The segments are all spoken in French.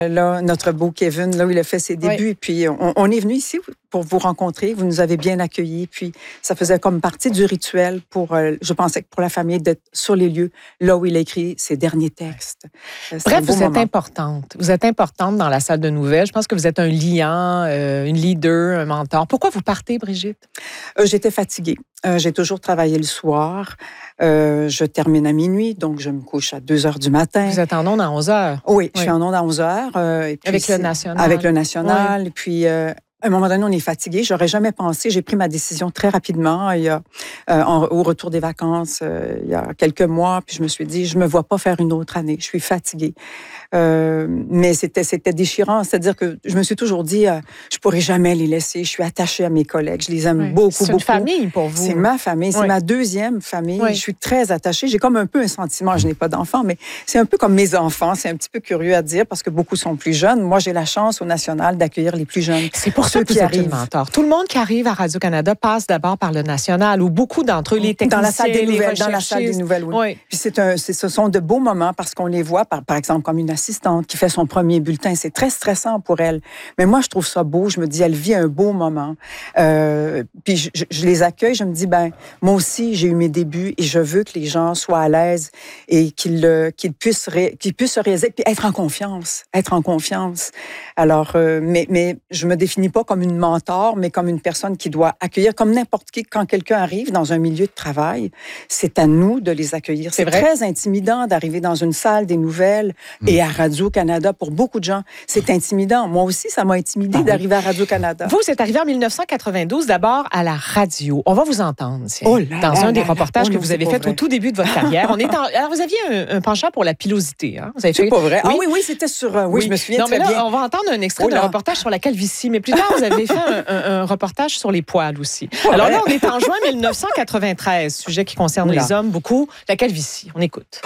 Là, notre beau Kevin, là où il a fait ses débuts. Oui. Puis, on est venu ici pour vous rencontrer. Vous nous avez bien accueillis. Puis, ça faisait comme partie du rituel je pensais que pour la famille, d'être sur les lieux, là où il a écrit ses derniers textes. Bref, vous êtes importante. Vous êtes importante dans la salle de nouvelles. Je pense que vous êtes un liant, une leader, un mentor. Pourquoi vous partez, Brigitte? J'étais fatiguée. J'ai toujours travaillé le soir. Je termine à minuit, donc je me couche à 2 heures du matin. Vous êtes en ondes à 11 heures. Oui, je suis en ondes à 11 heures. Avec le National. Avec le National. Et puis, à un moment donné, on est fatigué. J'aurais jamais pensé. J'ai pris ma décision très rapidement. Au retour des vacances, il y a quelques mois. Puis je me suis dit, je me vois pas faire une autre année. Je suis fatiguée. Mais c'était déchirant. C'est-à-dire que je me suis toujours dit, je pourrais jamais les laisser. Je suis attachée à mes collègues. Je les aime beaucoup, beaucoup. C'est une famille pour vous. C'est ma famille. C'est ma deuxième famille. Je suis très attachée. J'ai comme un peu un sentiment. Je n'ai pas d'enfants, mais c'est un peu comme mes enfants. C'est un petit peu curieux à dire parce que beaucoup sont plus jeunes. Moi, j'ai la chance au National d'accueillir les plus jeunes. C'est pour ça que vous êtes une mentor. Tout le monde qui arrive à Radio-Canada passe d'abord par le National, ou beaucoup d'entre eux, les techniciens, dans la salle des nouvelles, dans la salle des nouvelles, oui. Puis ce sont de beaux moments parce qu'on les voit, par exemple, comme une assistante qui fait son premier bulletin. C'est très stressant pour elle. Mais moi, je trouve ça beau. Je me dis, elle vit un beau moment. Puis je les accueille. Je me dis, moi aussi, j'ai eu mes débuts et je veux que les gens soient à l'aise et qu'ils puissent se réaliser puis être en confiance. Être en confiance. Alors, mais je me définis pas comme une mentor, mais comme une personne qui doit accueillir, comme n'importe qui. Quand quelqu'un arrive dans un milieu de travail, c'est à nous de les accueillir. C'est très intimidant d'arriver dans une salle des nouvelles et à Radio-Canada. Pour beaucoup de gens, c'est intimidant. Moi aussi, ça m'a intimidée d'arriver à Radio-Canada. Vous êtes arrivé en 1992, d'abord à la radio. On va vous entendre dans un des reportages que vous avez fait au tout début de votre carrière. Alors, vous aviez un penchant pour la pilosité. Hein? C'est pas vrai. Oui. Ah oui, c'était sur... Oui, je me souviens très bien. On va entendre un extrait d'un reportage sur la calvitie, mais plus tard, vous avez fait un reportage sur les poils aussi. Alors là, on est en juin 1993, sujet qui concerne les hommes beaucoup, la calvitie. On écoute.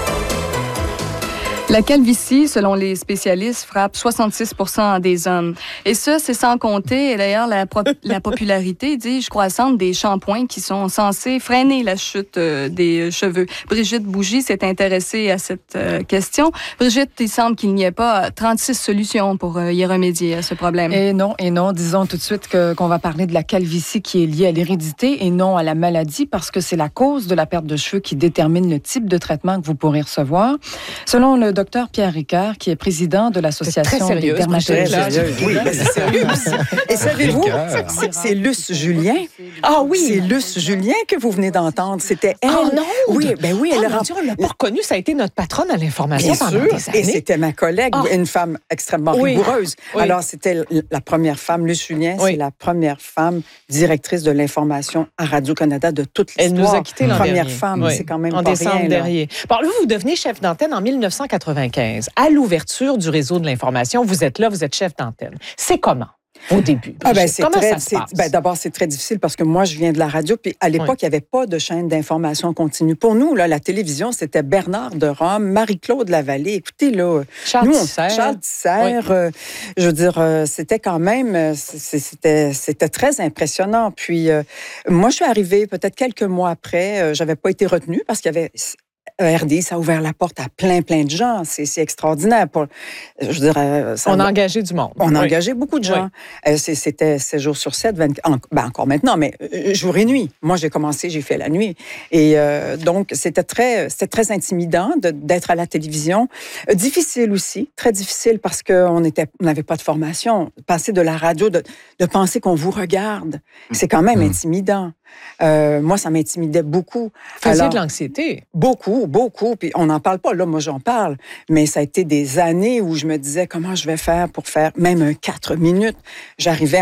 La calvitie, selon les spécialistes, frappe 66% des hommes. Et ça, c'est sans compter, d'ailleurs, la popularité, dis-je, croissante des shampoings qui sont censés freiner la chute des cheveux. Brigitte Bougie s'est intéressée à cette question. Brigitte, il semble qu'il n'y ait pas 36 solutions pour y remédier à ce problème. Et non. Disons tout de suite qu'on va parler de la calvitie qui est liée à l'hérédité et non à la maladie parce que c'est la cause de la perte de cheveux qui détermine le type de traitement que vous pourrez recevoir. Selon le docteur Pierre Ricard, qui est président de l'Association des dermatologistes. Oui, c'est sérieux aussi. Et savez-vous, c'est Luce Julien. Ah oui! C'est Luce Julien que vous venez d'entendre. C'était elle. Oh non! Oui, elle on l'a pas reconnue. Ça a été notre patronne à l'information pendant des années. Et c'était ma collègue, une femme extrêmement rigoureuse. Oui. Alors, c'était la première femme, Luce Julien, c'est la première femme directrice de l'information à Radio-Canada de toute l'histoire. Elle nous a quittés l'an dernier. Première femme, c'est quand même pas rien. En décembre dernier. Bon, là, vous devenez chef d'antenne en 1995. À l'ouverture du réseau de l'information, vous êtes là, vous êtes chef d'antenne. C'est comment? Au début. Comment ça se passe? D'abord, c'est très difficile parce que moi, je viens de la radio. Puis à l'époque, il n'y avait pas de chaîne d'information continue. Pour nous, là, la télévision, c'était Bernard de Rome, Marie-Claude Lavallée. Écoutez, là, Charles Tisser. Je veux dire, c'était quand même, c'était très impressionnant. Puis moi, je suis arrivée peut-être quelques mois après. J'avais pas été retenue parce qu'il y avait... RDI, ça a ouvert la porte à plein de gens. C'est extraordinaire. Je veux dire, on a engagé du monde. On a engagé beaucoup de gens. C'était 7 jours sur 7, encore maintenant, mais jour et nuit. Moi, j'ai fait la nuit. Et donc, c'était très intimidant d'être à la télévision. Difficile aussi, très difficile parce qu'on n'avait pas de formation. Passer de la radio, de penser qu'on vous regarde, c'est quand même intimidant. Moi, ça m'intimidait beaucoup. Vous faisiez de l'anxiété? Beaucoup. Puis on n'en parle pas. Là, moi, j'en parle. Mais ça a été des années où je me disais comment je vais faire pour faire même un 4 minutes. J'arrivais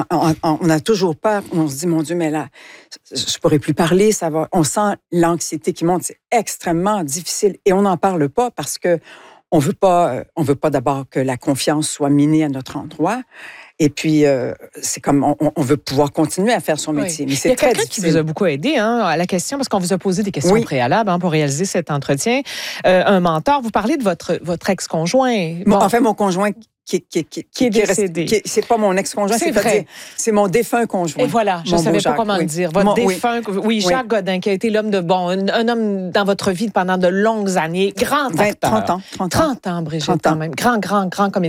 on a toujours peur. On se dit, mon Dieu, mais là, je pourrais plus parler. Ça va. On sent l'anxiété qui monte. C'est extrêmement difficile. Et on n'en parle pas parce que on veut pas d'abord que la confiance soit minée à notre endroit. Et puis, c'est comme, on veut pouvoir continuer à faire son métier. Mais c'est très difficile. Il y a quelqu'un qui vous a beaucoup aidé à la question, parce qu'on vous a posé des questions préalables pour réaliser cet entretien. Un mentor, vous parlez de votre ex-conjoint. Enfin, mon conjoint qui est décédé. C'est pas mon ex-conjoint, c'est mon défunt conjoint. Et voilà, je ne savais pas comment le dire. Votre défunt, Jacques Godin, qui a été l'homme de un homme dans votre vie pendant de longues années, grand acteur. 30 ans. 30 ans, Brigitte, quand même. Grand comédien.